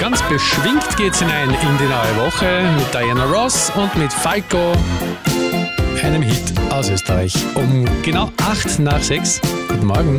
Ganz beschwingt geht's hinein in die neue Woche mit Diana Ross und mit Falco, einem Hit aus Österreich. Um genau 8 nach 6. Guten Morgen.